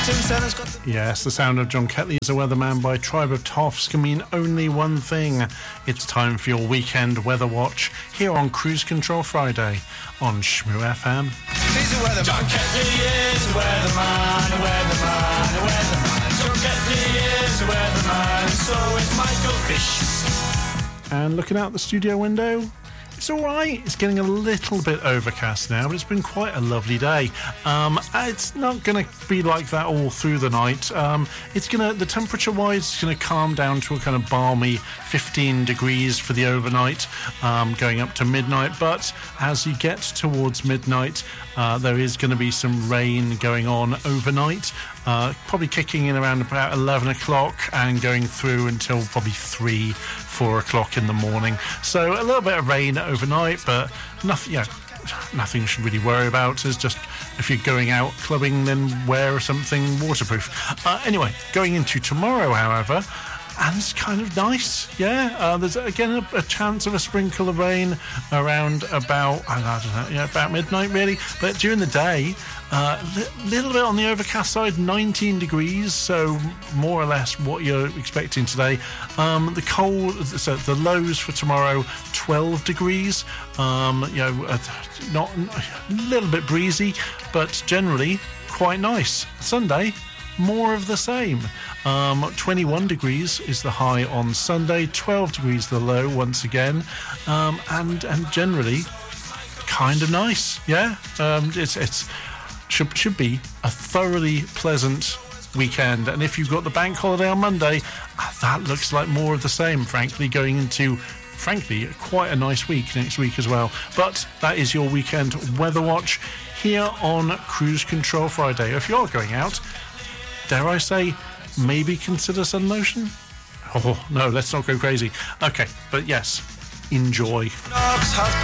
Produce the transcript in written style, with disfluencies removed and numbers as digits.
Yes, the sound of John Ketley as a weatherman by Tribe of Toffs can mean only one thing. It's time for your weekend weather watch here on Cruise Control Friday on Shmoo FM. He's a weatherman. John Ketley is a weatherman, a weatherman, a weatherman. John Ketley is a weatherman, so is Michael Fish. And looking out the studio window, it's all right. It's getting a little bit overcast now, but it's been quite a lovely day. It's not going to be like that all through the night. The temperature-wise, it's going to calm down to a kind of balmy 15 degrees for the overnight, going up to midnight. But as you get towards midnight, there is going to be some rain going on overnight. Probably kicking in around about 11 o'clock and going through until probably 3, 4 o'clock in the morning. So a little bit of rain overnight, but nothing you should really worry about. It's just if you're going out clubbing, then wear something waterproof. Anyway, going into tomorrow, however, and it's kind of nice, yeah. There's again a chance of a sprinkle of rain around about about midnight, really. But during the day, little bit on the overcast side, 19 degrees, so more or less what you're expecting today. The lows for tomorrow, 12 degrees. Not a little bit breezy, but generally quite nice. Sunday, more of the same. 21 degrees is the high on Sunday, 12 degrees the low once again, and generally kind of nice. Yeah, it's should be a thoroughly pleasant weekend. And if you've got the bank holiday on Monday, that looks like more of the same, frankly, going into quite a nice week next week as well. But that is your weekend weather watch here on Cruise Control Friday. If you're going out, dare I say, maybe consider sun lotion? Oh, no, let's not go crazy. Okay, but yes, enjoy.